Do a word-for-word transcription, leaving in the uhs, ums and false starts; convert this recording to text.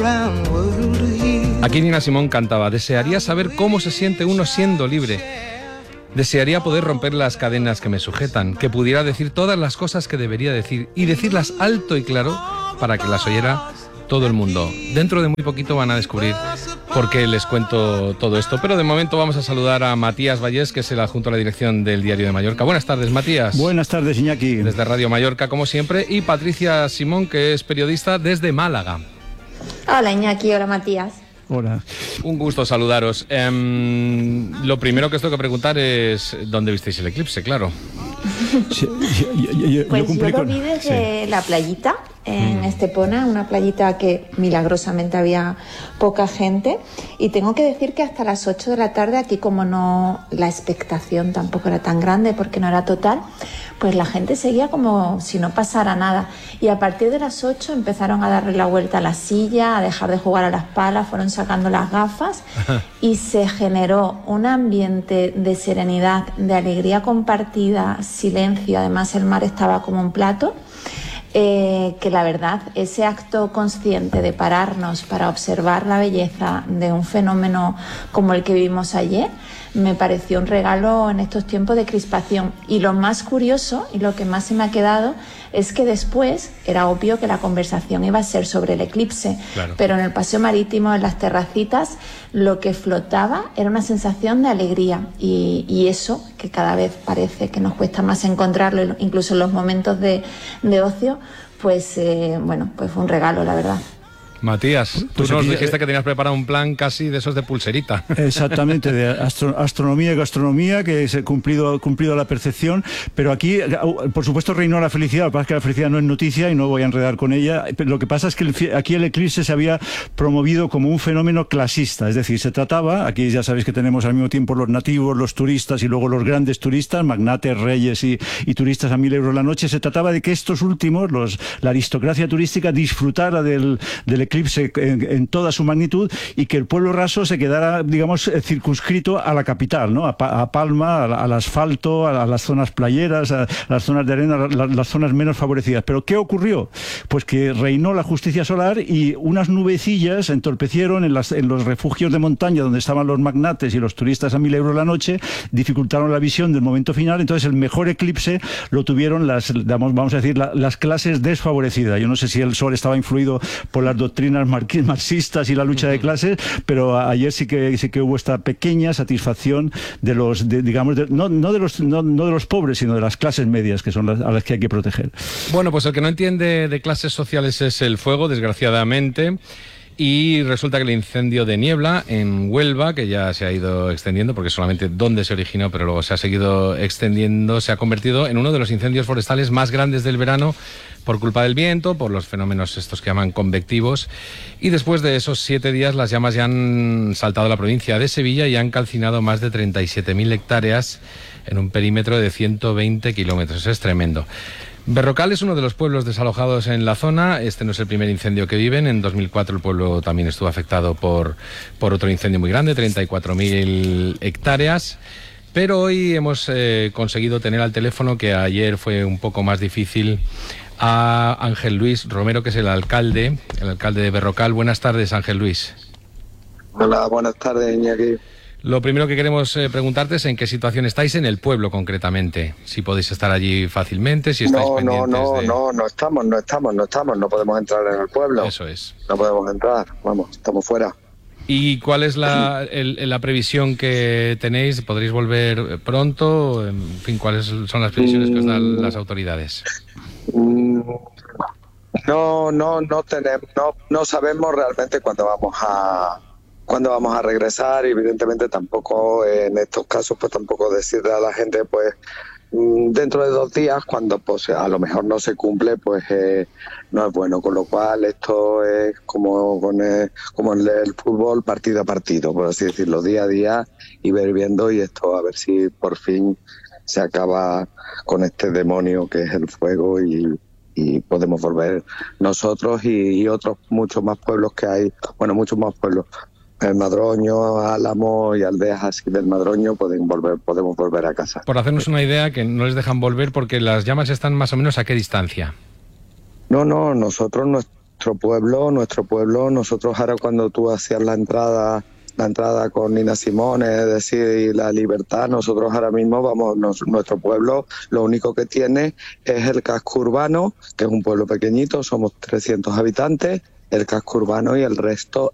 Aquí Nina Simone cantaba: desearía saber cómo se siente uno siendo libre. Desearía poder romper las cadenas que me sujetan, que pudiera decir todas las cosas que debería decir y decirlas alto y claro para que las oyera todo el mundo. Dentro de muy poquito van a descubrir por qué les cuento todo esto, pero de momento vamos a saludar a Matías Vallés, que es el adjunto a la dirección del Diario de Mallorca. Buenas tardes, Matías. Buenas tardes, Iñaki. Desde Radio Mallorca, como siempre, y Patricia Simón, que es periodista desde Málaga. Hola, Iñaki. Hola, Matías. Hola. Un gusto saludaros. Um, lo primero que os tengo que preguntar es ¿dónde visteis el eclipse? Claro. Sí, yo, yo, yo, pues yo, yo lo con... vi desde sí. la playita, en mm. Estepona, una playita que milagrosamente había poca gente. Y tengo que decir que hasta las ocho de la tarde, aquí como no la expectación tampoco era tan grande porque no era total, pues la gente seguía como si no pasara nada. Y a partir de las ocho empezaron a darle la vuelta a la silla, a dejar de jugar a las palas, fueron sacando las gafas y se generó un ambiente de serenidad, de alegría compartida, silencio. Además el mar estaba como un plato. Eh, que la verdad, ese acto consciente de pararnos para observar la belleza de un fenómeno como el que vivimos ayer, me pareció un regalo en estos tiempos de crispación. Y lo más curioso y lo que más se me ha quedado es que después era obvio que la conversación iba a ser sobre el eclipse, claro. Pero en el paseo marítimo, en las terracitas, lo que flotaba era una sensación de alegría y, y eso, que cada vez parece que nos cuesta más encontrarlo, incluso en los momentos de, de ocio, pues eh, bueno, pues fue un regalo, la verdad. Matías, tú pues nos aquí, dijiste que tenías preparado un plan casi de esos de pulserita. Exactamente, de astro, astronomía y gastronomía, que se ha cumplido, cumplido a la percepción, pero aquí, por supuesto, reinó la felicidad. Lo que pasa es que la felicidad no es noticia y no voy a enredar con ella. Pero lo que pasa es que el, aquí el eclipse se había promovido como un fenómeno clasista, es decir, se trataba, aquí ya sabéis que tenemos al mismo tiempo los nativos, los turistas y luego los grandes turistas, magnates, reyes y, y turistas a mil euros la noche. Se trataba de que estos últimos, los, la aristocracia turística, disfrutara del, del eclipse En, en toda su magnitud y que el pueblo raso se quedara, digamos, circunscrito a la capital, ¿no? A, a Palma, a, al asfalto, a, a las zonas playeras, a, a las zonas de arena, a la, las zonas menos favorecidas. ¿Pero qué ocurrió? Pues que reinó la justicia solar y unas nubecillas entorpecieron en, las, en los refugios de montaña donde estaban los magnates y los turistas a mil euros la noche, dificultaron la visión del momento final. Entonces el mejor eclipse lo tuvieron las, vamos a decir, la, las clases desfavorecidas. Yo no sé si el sol estaba influido por las doctrinas marxistas y la lucha de clases, pero ayer sí que sí que hubo esta pequeña satisfacción de los, de, digamos, de, no, no de los no, no de los pobres, sino de las clases medias, que son las a las que hay que proteger. Bueno, pues el que no entiende de clases sociales es el fuego, desgraciadamente. Y resulta que el incendio de Niebla en Huelva, que ya se ha ido extendiendo, porque solamente dónde se originó, pero luego se ha seguido extendiendo, se ha convertido en uno de los incendios forestales más grandes del verano por culpa del viento, por los fenómenos estos que llaman convectivos. Y después de esos siete días las llamas ya han saltado a la provincia de Sevilla y han calcinado más de treinta y siete mil hectáreas en un perímetro de ciento veinte kilómetros. Es tremendo. Berrocal es uno de los pueblos desalojados en la zona. Este no es el primer incendio que viven. En dos mil cuatro el pueblo también estuvo afectado por, por otro incendio muy grande, treinta y cuatro mil hectáreas. Pero hoy hemos eh, conseguido tener al teléfono, que ayer fue un poco más difícil, a Ángel Luis Romero, que es el alcalde, el alcalde de Berrocal. Buenas tardes, Ángel Luis. Hola, buenas tardes, Iñaki. Lo primero que queremos eh, preguntarte es en qué situación estáis en el pueblo concretamente. Si podéis estar allí fácilmente, si estáis no, pendientes no, no, de... no, no estamos, no estamos, no estamos, no podemos entrar en el pueblo. Eso es. No podemos entrar, vamos, estamos fuera. ¿Y cuál es la, el, la previsión que tenéis? ¿Podréis volver pronto? En fin, ¿cuáles son las previsiones que os dan las autoridades? No, no, no tenemos, no, no sabemos realmente cuándo vamos a cuándo vamos a regresar, y evidentemente tampoco en estos casos pues tampoco decirle a la gente pues dentro de dos días, cuando pues a lo mejor no se cumple, pues eh, no es bueno, con lo cual esto es como con el, como en el fútbol, partido a partido, por así decirlo, día a día, y ver viendo, y esto a ver si por fin se acaba con este demonio que es el fuego, y, y podemos volver nosotros y, y otros muchos más pueblos que hay, bueno, muchos más pueblos, el Madroño, Álamo y aldeas así del Madroño, pueden volver, podemos volver a casa. Por hacernos una idea, que no les dejan volver porque las llamas están más o menos ¿a qué distancia? No, no, nosotros no, nuestro pueblo, nuestro pueblo, nosotros ahora cuando tú hacías la entrada, la entrada con Nina Simone, es decir, la libertad, nosotros ahora mismo vamos, nos, nuestro pueblo lo único que tiene es el casco urbano, que es un pueblo pequeñito, somos trescientos habitantes, el casco urbano y el resto